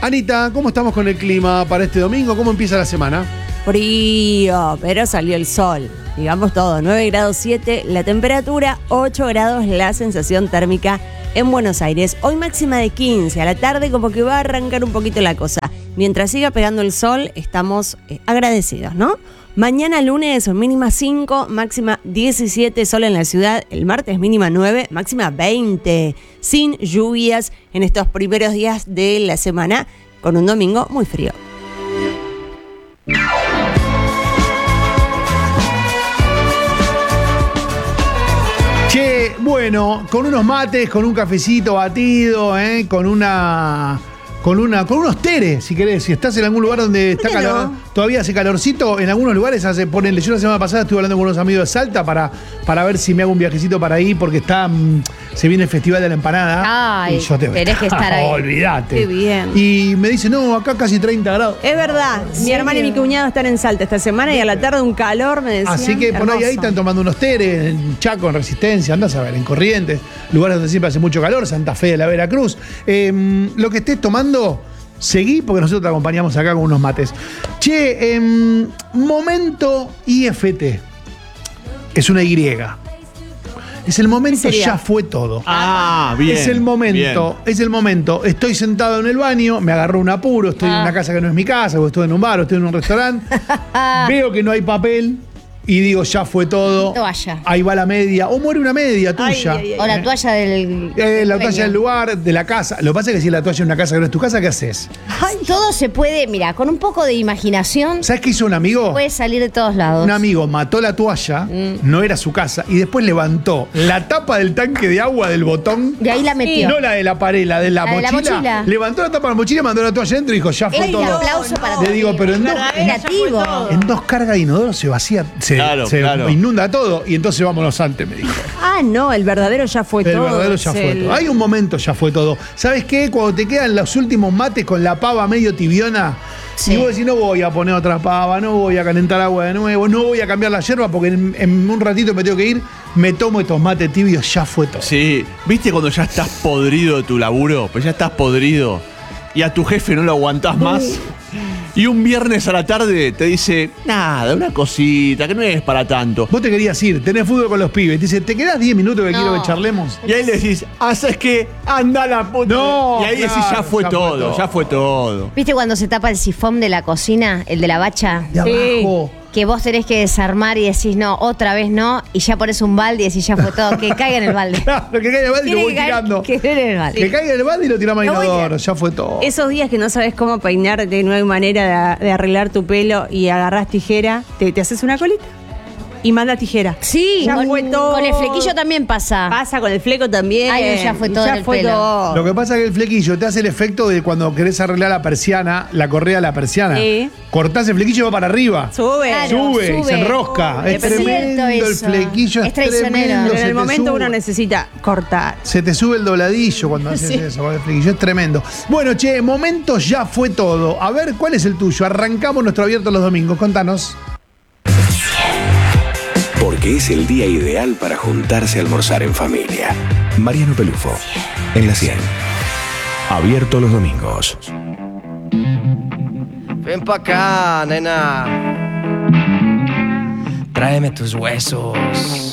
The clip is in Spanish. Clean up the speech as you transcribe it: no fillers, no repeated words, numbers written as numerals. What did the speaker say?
Anita, ¿cómo estamos con el clima para este domingo? ¿Cómo empieza la semana? Frío, pero salió el sol. Digamos todo, 9 grados 7 la temperatura, 8 grados la sensación térmica en Buenos Aires. Hoy máxima de 15, a la tarde como que va a arrancar un poquito la cosa. Mientras siga pegando el sol, estamos agradecidos, ¿no? Mañana lunes, mínima 5, máxima 17, sol en la ciudad. El martes mínima 9, máxima 20. Sin lluvias en estos primeros días de la semana, con un domingo muy frío. Che, bueno, con unos mates, con un cafecito batido, con unos teres, si querés. Si estás en algún lugar donde está calor, todavía hace calorcito, en algunos lugares ponele. Yo la semana pasada estuve hablando con unos amigos de Salta para ver si me hago un viajecito para ahí, porque se viene el Festival de la Empanada. Ay, y yo tenés que estar ahí. Olvídate. Qué bien. Y me dice, no, acá casi 30 grados. Es verdad, mi hermana y mi cuñado están en Salta esta semana y a la tarde un calor, me decían. Así que por ahí están tomando unos teres, en Chaco, en Resistencia, andás a ver, en Corrientes, lugares donde siempre hace mucho calor, Santa Fe de la Veracruz. Lo que estés tomando, seguí, porque nosotros te acompañamos acá con unos mates. Che, momento IFT. Es una Y. Es el momento, ya fue todo. Ah, bien. Es el momento, bien. es el momento. Estoy sentado en el baño, me agarró un apuro, estoy en una casa que no es mi casa, o estoy en un bar, o estoy en un restaurante. Veo que no hay papel y digo, ya fue todo. Toalla. Ahí va la media. O muere una media tuya. O la toalla del la toalla dueño. del lugar, de la casa. Lo que pasa es que si la toalla en una casa que no es tu casa, ¿qué haces? Todo se puede, mira, con un poco de imaginación ¿Sabes qué hizo un amigo? puede salir de todos lados. Un amigo mató la toalla, no era su casa, y después levantó la tapa del tanque de agua del botón. De ahí la metió. No la de la pared, la de la La de la mochila. mochila. Levantó la tapa de la mochila, mandó la toalla adentro y dijo, ya fue El todo. aplauso para Le digo, pero en creativo. dos cargas de inodoro se vacía, se Claro. inunda todo, y entonces vámonos antes, me dijo. Ah, no, el verdadero ya fue El todo. verdadero ya fue todo. Hay un momento, ya fue todo. ¿Sabes qué? Cuando te quedan los últimos mates con la pava medio tibiona, Sí. y vos decís, no voy a poner otra pava, no voy a calentar agua de nuevo, no voy a cambiar la yerba porque en un ratito me tengo que ir, me tomo estos mates tibios, ya fue todo. Sí, ¿viste cuando ya estás podrido de tu laburo? Pues ya estás podrido y a tu jefe no lo aguantás más. Y un viernes a la tarde te dice, nada, una cosita, que no es para tanto. Vos te querías ir, tenés fútbol con los pibes, te dice, ¿te quedás 10 minutos que No. quiero que charlemos? Y ahí le decís, ¿sabes qué? Anda la puta. No, y ahí decís, claro, ya fue todo, ya fue todo. ¿Viste cuando se tapa el sifón de la cocina, el de la bacha? De abajo. Que vos tenés que desarmar y decís, no, otra vez no, y ya pones un balde y decís, ya fue todo, que caiga en el balde. Claro, que caiga el balde y lo Tiene voy que caer- tirando. que caer en el balde. Que caiga el balde y lo tiramos al No voy a- inodoro, ya fue todo. Esos días que no sabes cómo peinarte, no hay manera de arreglar tu pelo y agarrás tijera, te haces una colita y manda tijera. Sí, Ya fue todo. con el flequillo también pasa. Pasa con el fleco también. Ay, ya fue todo Ya en el fue pelo. todo. Lo que pasa es que el flequillo te hace el efecto de cuando querés arreglar la persiana, la correa de la persiana. Sí. Cortás el flequillo y va para arriba. Sube. Claro. Sube y se sube. enrosca. Es Es cierto tremendo el eso. flequillo, Es traicionero. tremendo. Pero en se el te momento sube. uno necesita cortar. Se te sube el dobladillo cuando haces eso con el flequillo, es tremendo. Bueno, che, momento ya fue todo. A ver, ¿cuál es el tuyo? Arrancamos nuestro abierto los domingos, contanos. Porque es el día ideal para juntarse a almorzar en familia. Mariano Pelufo, en la 100. Abierto los domingos. Ven pa' acá, nena. Tráeme tus huesos.